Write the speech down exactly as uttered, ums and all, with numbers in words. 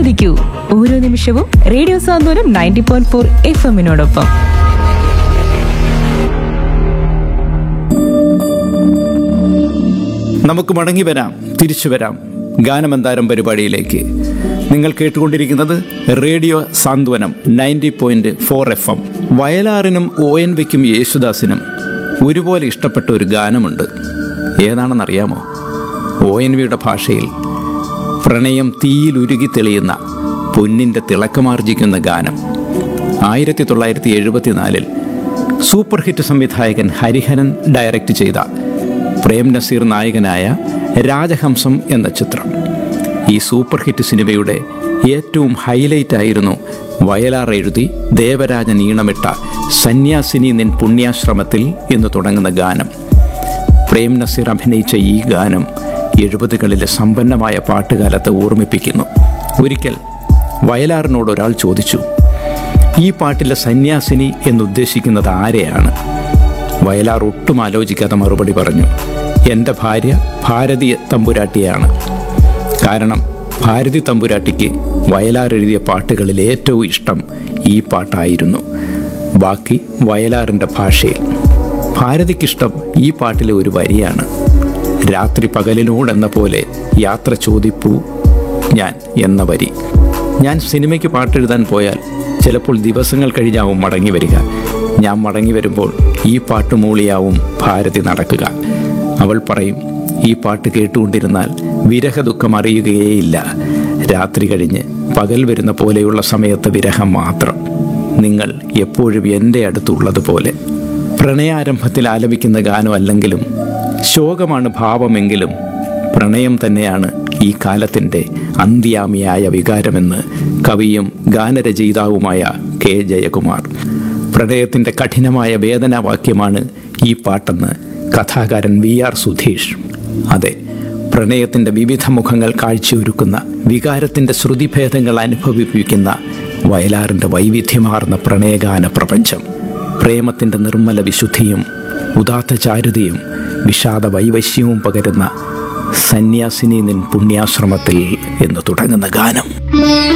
ആസ്വദിക്കൂ ഓരോ നിമിഷവും റേഡിയോ സാന്ത്വനം നയൻറ്റി പോയിന്റ് ഫോർ എഫ് എമ്മിനോടൊപ്പം. നമുക്ക് മടങ്ങി വരാം, തിരിച്ചു വരാം ഗാനമന്താരം പരിപാടിയിലേക്ക്. നിങ്ങൾ കേട്ടുകൊണ്ടിരിക്കുന്നത് റേഡിയോ സാന്ത്വനം ninety point four F M. വയലാറിനും O N വിക്കും യേശുദാസിനും ഒരുപോലെ ഇഷ്ടപ്പെട്ട ഒരു ഗാനമുണ്ട്. ഏതാണെന്നറിയാമോ? ഒ എൻ വിയുടെ ഭാഷയിൽ പ്രണയം തീയിലുരുകി തെളിയുന്ന പൊന്നിൻ്റെ തിളക്കമാർജിക്കുന്ന ഗാനം. ആയിരത്തി തൊള്ളായിരത്തി എഴുപത്തിനാലിൽ സൂപ്പർ ഹിറ്റ് സംവിധായകൻ ഹരിഹരൻ ഡയറക്റ്റ് ചെയ്ത പ്രേം നസീർ നായകനായ രാജഹംസം എന്ന ചിത്രം. ഈ സൂപ്പർ ഹിറ്റ് സിനിമയുടെ ഏറ്റവും ഹൈലൈറ്റ് ആയിരുന്നു വയലാർ എഴുതി ദേവരാജൻ ഈണമിട്ട സന്യാസിനി നിൻ പുണ്യാശ്രമത്തിൽ എന്ന് തുടങ്ങുന്ന ഗാനം. പ്രേം നസീർ അഭിനയിച്ച ഈ ഗാനം എഴുപതുകളിലെ സമ്പന്നമായ പാട്ടുകാലത്തെ ഓർമ്മിപ്പിക്കുന്നു. ഒരിക്കൽ വയലാറിനോട് ഒരാൾ ചോദിച്ചു, ഈ പാട്ടിലെ സന്യാസിനി എന്നുദ്ദേശിക്കുന്നത് ആരെയാണ്? വയലാർ ഒട്ടും ആലോചിക്കാതെ മറുപടി പറഞ്ഞു, എൻ്റെ ഭാര്യ ഭാരതി തമ്പുരാട്ടിയാണ്. കാരണം ഭാരതി തമ്പുരാട്ടിക്ക് വയലാർ എഴുതിയ പാട്ടുകളിൽ ഏറ്റവും ഇഷ്ടം ഈ പാട്ടായിരുന്നു. ബാക്കി വയലാറിൻ്റെ ഭാഷയിൽ. ഭാരതിക്കിഷ്ടം ഈ പാട്ടിലെ ഒരു വരിയാണ്. രാത്രി പകലിനോടെന്ന പോലെ യാത്ര ചോദിപ്പൂ ഞാൻ എന്ന വരി. ഞാൻ സിനിമയ്ക്ക് പാട്ടെഴുതാൻ പോയാൽ ചിലപ്പോൾ ദിവസങ്ങൾ കഴിഞ്ഞാവും മടങ്ങി വരിക. ഞാൻ മടങ്ങി വരുമ്പോൾ ഈ പാട്ട് മൂളിയാവും ഭാരതി നടക്കുക. അവൾ പറയും, ഈ പാട്ട് കേട്ടുകൊണ്ടിരുന്നാൽ വിരഹ ദുഃഖം അറിയുകയേയില്ല. രാത്രി കഴിഞ്ഞ് പകൽ വരുന്ന പോലെയുള്ള സമയത്ത് വിരഹം മാത്രം. നിങ്ങൾ എപ്പോഴും എൻ്റെ അടുത്തുള്ളതുപോലെ. പ്രണയാരംഭത്തിൽ ആലപിക്കുന്ന ഗാനമല്ലെങ്കിലും ശോകമാണ് ഭാവമെങ്കിലും പ്രണയം തന്നെയാണ് ഈ കാലത്തിൻ്റെ അന്ത്യാമിയായ വികാരമെന്ന് കവിയും ഗാനരചയിതാവുമായ കെ ജയകുമാർ. പ്രണയത്തിൻ്റെ കഠിനമായ വേദനാവാക്യമാണ് ഈ പാട്ടെന്ന് കഥാകാരൻ വി ആർ സുധീഷ്. അതെ, പ്രണയത്തിൻ്റെ വിവിധ മുഖങ്ങൾ കാഴ്ചയൊരുക്കുന്ന, വികാരത്തിൻ്റെ ശ്രുതിഭേദങ്ങൾ അനുഭവിപ്പിക്കുന്ന വയലാറിൻ്റെ വൈവിധ്യമാർന്ന പ്രണയഗാന പ്രപഞ്ചം. പ്രേമത്തിൻ്റെ നിർമ്മല വിശുദ്ധിയും ഉദാത്ത ചാരുതയും വിഷാദ വൈവശ്യവും പകരുന്ന സന്യാസിനി നിൻ പുണ്യാശ്രമത്തിൽ എന്ന് തുടങ്ങുന്ന ഗാനം.